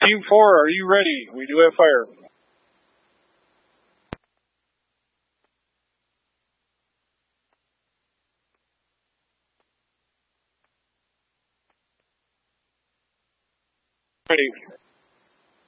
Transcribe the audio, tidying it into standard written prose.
Team 4, are you ready? We do have fire. Ready.